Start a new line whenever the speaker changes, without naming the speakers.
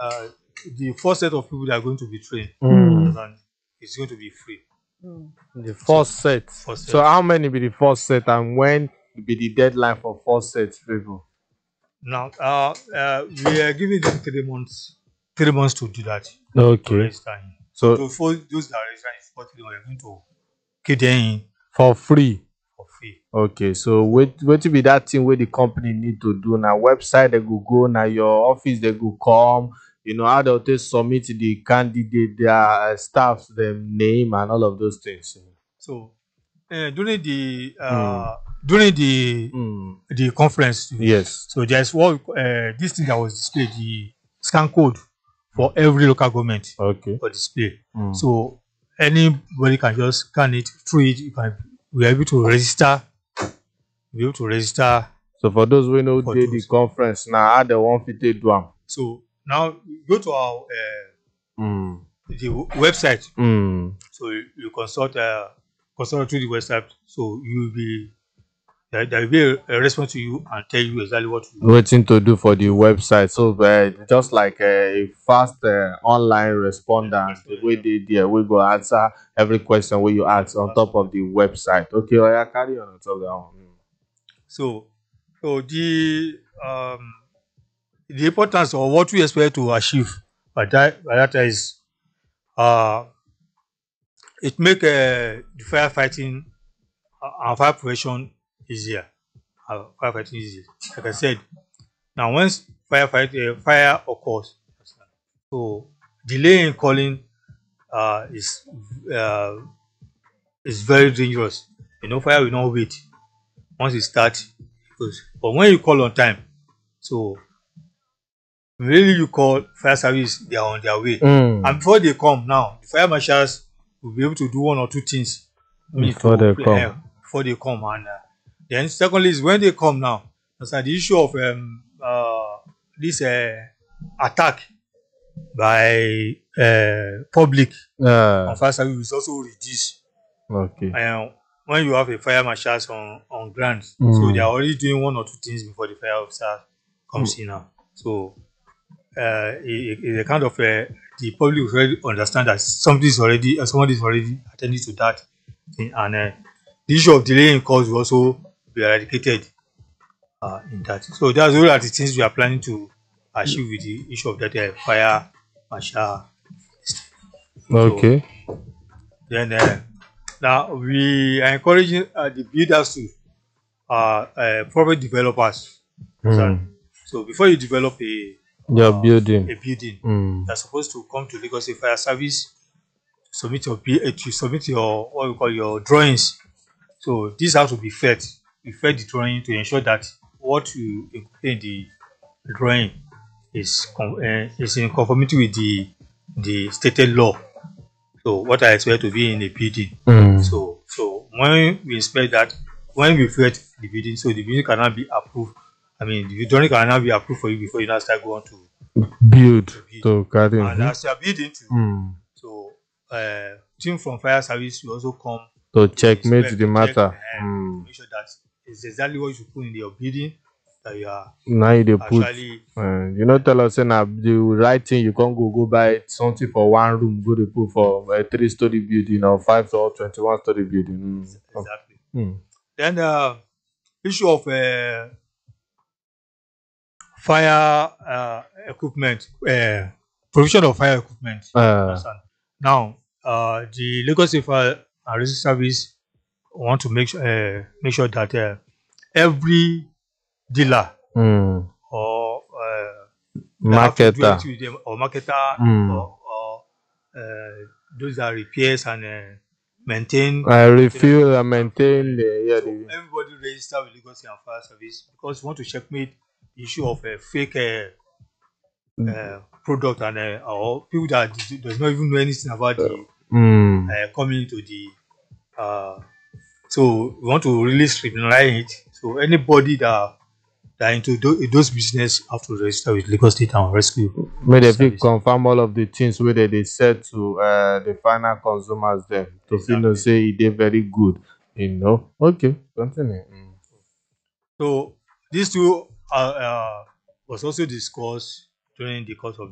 uh, the first set of people that are going to be trained, and it's going to be free.
The
So,
first set.
first
So
set.
how many be the first set, and when be the deadline for first set, people?
Now, we are giving them 3 months. 3 months to do that, to
Okay.
register in. So,
So
for those that are registering for 3 months, we're going to keep them in
for free.
for free.
Okay. So wait to be that thing where the company need to do now. Website they go now, your office they go come. You know how they submit the candidate, their staffs, their name and all of those things.
So, during the
Mm.
during the
Mm.
the conference,
Yes.
so there's what this thing that was displayed, the scan code for every local government
Okay.
for display.
Mm.
So anybody can just scan it through it. You can be able to register. Be able to register
So for those who know
for
the
those.
conference now, how they want fit take do am.
So now you go to our
Mm.
the website.
Mm.
So you consult through the website. So you will be there will be a response to you and tell you exactly what to do.
Waiting to do for the website. So just like a fast online respondent, we did there, we go answer every question where you ask on top of the website. Okay, oh yeah, carry on top of that one.
So the importance of what we expect to achieve by that is uh it make the firefighting and fire prevention easier. Firefighting easier. Like I said, now once fire occurs, so delay in calling uh, is uh, is very dangerous. Fire will not wait. Once it starts, it goes. But when you call on time, so really you call fire service, they are on their way. And before they come now, the fire marshals will be able to do one or two things.
Before they come.
Before they come. And then secondly is when they come now, that's the issue of this attack by public on fire service is also reduced.
Okay.
When you have a fire marshals on ground, so they are already doing one or two things before the fire officer comes in now. So a kind of the public will already understand that somebody is already attending to that thing, and the issue of delay in calls will also be eradicated in that. So that's all are the things we are planning to achieve with the issue of that fire marshal.
Okay.
So, then now we are encouraging the builders to private developers. So before you develop
Your building.
you're supposed to come to Lagos State Fire Service to submit your what we call your drawings. So this has to be fed. You fed the drawing to ensure that what you include in the drawing is in conformity with the stated law. So what I expect to be in a building. So when we inspect that, when we fed the building, so the building cannot be approved. I mean, the drawing cannot be approved for you before you now start going to
build. To carry.
And as you are building too, so team from fire service will also come
to checkmate the matter.
To make sure that it's exactly what you should put in your building that you are
now you put
actually
tell us now the right thing you can't go buy something for one room, go to put for a 3-story building or 5 or 21-story building.
Exactly. Then issue of fire equipment, provision of fire equipment. Now, the Lagos State Fire and Rescue Service want to make sure that every dealer or
marketer
or marketer or those that repairs and maintain
refuel and maintain
everybody register with Lagos State and Fire Service because we want to checkmate the issue of fake product and or people that does not even know anything about the coming into the so we want to really streamline it. So anybody that into those business have to register with Lagos State and Rescue.
May they confirm all of the things where they said to the final consumers there to exactly. Say they very good. Okay, continue.
So these two was also discussed during the course of